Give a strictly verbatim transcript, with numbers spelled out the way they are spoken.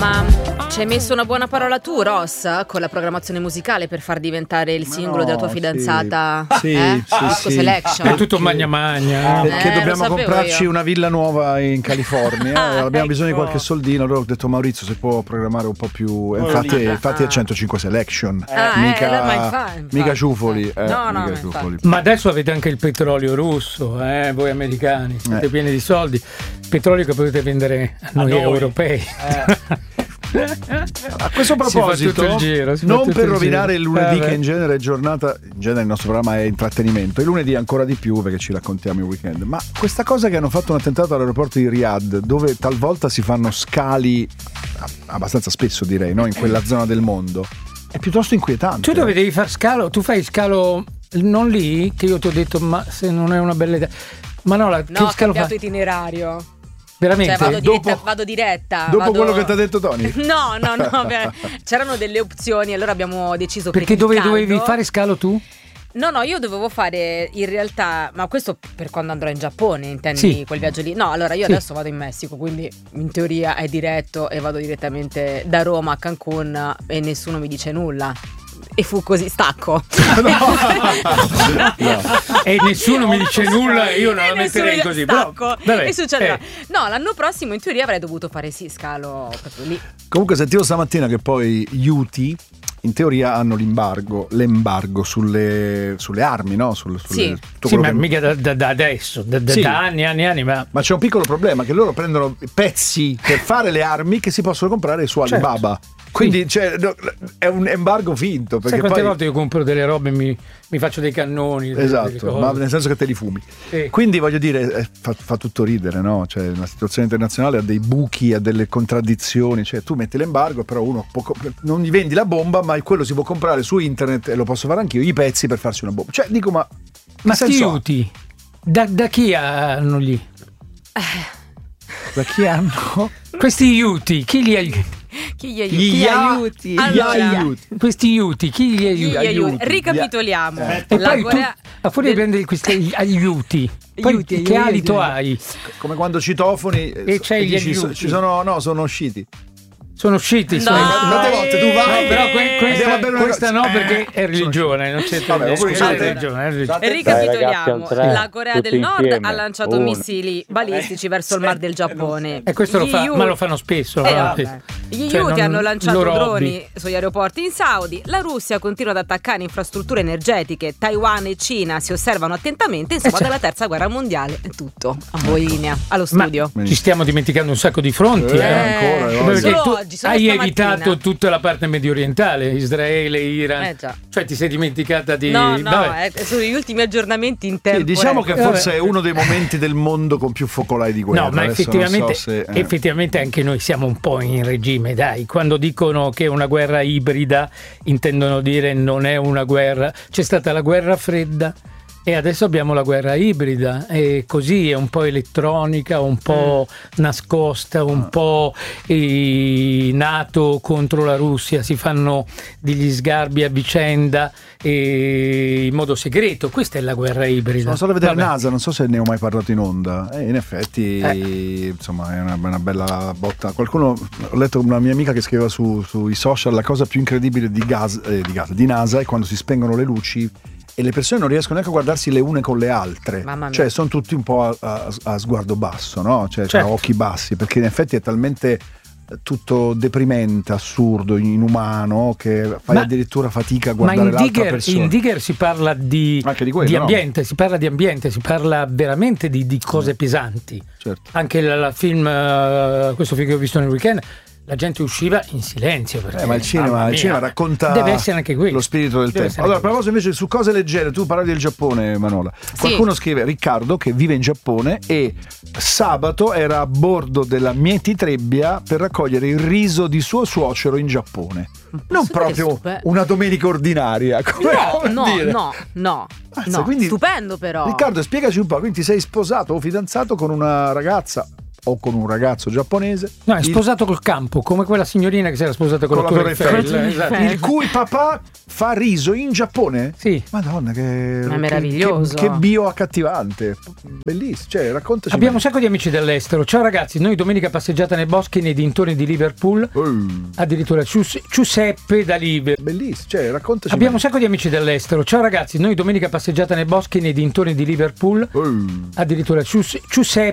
Ma ci hai messo una buona parola tu, Ross, con la programmazione musicale per far diventare il singolo no, della tua fidanzata? Sì, eh? sì, Disco sì. Selection. È tutto magna magna. Perché Eh, dobbiamo comprarci io. una villa nuova in California. Ah, abbiamo ecco. bisogno di qualche soldino. Allora ho detto Maurizio se può programmare un po' più. Infatti, infatti è centocinque Selection. Ah, mica, eh, ma infa- infatti. mica ciufoli. Eh, No, no, mica ma ciufoli. Ma adesso avete anche il petrolio russo, eh? Voi americani, siete Eh. pieni di soldi. Petrolio che potete vendere a noi, noi. europei. A questo Si fa proposito, tutto il giro, si fa non tutto per il rovinare giro. il lunedì, Vabbè. che in genere è giornata, in genere il nostro programma è intrattenimento, il lunedì ancora di più perché ci raccontiamo il weekend. Ma questa cosa che hanno fatto un attentato all'aeroporto di Riyadh, dove talvolta si fanno scali abbastanza spesso, direi, no? In quella zona del mondo, è piuttosto inquietante. Tu dove devi far scalo? Tu fai scalo non lì? Che io ti ho detto, ma se non è una bella idea. Ma no, la, No, che ho scalo cambiato fai? itinerario. Veramente? Cioè, vado diretta. Dopo- vado diretta Dopo vado- quello che ti ha detto Tony? No, no, no. beh, c'erano delle opzioni, allora abbiamo deciso Perché per il dove caldo- dovevi fare scalo tu? No, no, io dovevo fare in realtà, ma questo per quando andrò in Giappone, intendi Sì. quel viaggio lì? No, allora io Sì. adesso vado in Messico, quindi in teoria è diretto e vado direttamente da Roma a Cancun e nessuno mi dice nulla. E fu così, stacco. No. E nessuno mi dice nulla, io non la E nessuno metterei mi- così. Però, Stacco. vabbè, E succederà. eh. No, l'anno prossimo in teoria avrei dovuto fare sì, scalo proprio lì. Comunque sentivo stamattina che poi gli Houthi in teoria hanno l'embargo, l'embargo sulle, sulle armi, no? Sulle, sulle, Sì. tutto Sì, quello ma che- mica da, da- da adesso, da, da- Sì. da anni, anni, anni, ma Ma c'è un piccolo problema, che loro prendono pezzi per fare le armi che si possono comprare su Certo. Alibaba. Quindi cioè, no, è un embargo finto. Perché sai quante poi... volte io compro delle robe e mi, mi faccio dei cannoni, delle- delle Esatto, cose. ma nel senso che te li fumi. Sì. Quindi voglio dire, eh, fa, fa tutto ridere, no? Cioè, la situazione internazionale ha dei buchi, ha delle contraddizioni. Cioè, tu metti l'embargo, però uno può co- non gli vendi la bomba, ma quello si può comprare su internet e lo posso fare anch'io, i pezzi per farsi una bomba. Cioè, dico, ma. Ma che sti senso ha? Houthi, da, da chi hanno lì? Da chi hanno? Questi Houthi, chi li aiuta? Chi gli Gli aiuti? aiuti. Allora, Gli aiuti. Questi Houthi, chi li Chi aiuta? gli aiuti? aiuti. Ricapitoliamo. Eh. E La poi tu, Corea- a furia di del- prendere questi aiuti, poi Aiuti, che aiuti, alito aiuti. hai? Come quando citofoni E c'hai gli dici, aiuti. ci sono, no, sono usciti. Sono usciti, No. sono... Quante volte tu vai? No, però que- Andiamo a questa, bere una questa cosa. no, perché Eh, è religione, non c'è Vabbè, niente. scusate. È religione, è religione. Ricapitoliamo, Dai, ragazzi, un tre, la Corea tutti del Nord insieme. ha lanciato Uno. missili balistici verso il mar del Giappone. E questo lo Gli fa, Houthi- ma lo fanno spesso. Eh, no? vabbè. Gli Cioè, Houthi non- hanno lanciato loro droni hobby. sugli aeroporti in Saudi. La Russia continua ad attaccare infrastrutture energetiche. Taiwan e Cina si osservano attentamente. Insomma, Eh, certo. dalla terza guerra mondiale è tutto. A voi linea, allo Ma studio. ci stiamo dimenticando un sacco di fronti. Eh, eh. ancora, eh, Perché solo tu oggi, solo hai stamattina. evitato tutta la parte medio orientale, Israele, Iran. Eh, già. Cioè ti sei dimenticata di... No, no, Vabbè. eh, sono gli ultimi aggiornamenti in tempo. Sì, diciamo che record. forse è uno dei momenti del mondo con più focolai di guerra. No, ma Adesso non effettivamente, so se, eh. effettivamente anche noi siamo un po' in regime, dai. Quando dicono che è una guerra ibrida, intendono dire non è una guerra. C'è stata la guerra fredda e adesso abbiamo la guerra ibrida, e così è un po' elettronica, un po' nascosta, un po' eh, NATO contro la Russia, si fanno degli sgarbi a vicenda e in modo segreto. Questa è la guerra ibrida. Sono stato a vedere Vabbè. NASA, non so se ne ho mai parlato in onda. E in effetti, Eh. insomma, è una, una bella botta. Qualcuno, ho letto una mia amica che scriveva su, sui social, la cosa più incredibile di, gas, eh, di, gas, di NASA è quando si spengono le luci e le persone non riescono neanche a guardarsi le une con le altre. Mamma mia. Cioè, sono tutti un po' a, a- a sguardo basso, no? Cioè, Certo. a occhi bassi, perché in effetti è talmente tutto deprimente, assurdo, inumano, che fai Ma- addirittura fatica a Ma guardare in l'altra Digger, persona. in Digger si parla di, Anche di quello, di no? ambiente, si parla di ambiente, si parla veramente di, di cose pesanti. Certo. Anche la, la film, eh, questo film che ho visto nel weekend, la gente usciva in silenzio. Perché, Eh, ma il cinema, mamma il mia, cinema racconta deve essere anche quello. lo spirito del Deve tempo. essere Allora, a anche proposito invece su cose leggere, tu parlavi del Giappone, Manola. Qualcuno scrive, Riccardo, che vive in Giappone e sabato era a bordo della Mieti Trebbia per raccogliere il riso di suo suocero in Giappone. Non Posso proprio dire stupe- una domenica ordinaria, come No, come no, dire. no, no, Mazza, no. quindi- Stupendo però. Riccardo, spiegaci un po', quindi ti sei sposato o fidanzato con una ragazza o con un ragazzo giapponese. No, è il- sposato col campo, come quella signorina che si era sposata con, Con la Torre Torre Eiffel. Eiffel. Esatto. Eiffel. il cui papà fa riso in Giappone? Sì. Madonna, che, Ma è meraviglioso. Che, che bio accattivante, bellissimo. Cioè, raccontaci. Abbiamo un meglio. sacco di amici dell'estero. Ciao ragazzi, noi domenica passeggiata nei boschi nei dintorni di Liverpool. Uh, Addirittura Gius- Giuseppe da Liverpool. bellissimo, cioè, raccontaci. Abbiamo un meglio. sacco di amici dell'estero. Ciao ragazzi, noi domenica passeggiata nei boschi nei dintorni di Liverpool. Uh. Addirittura Gius- Giuseppe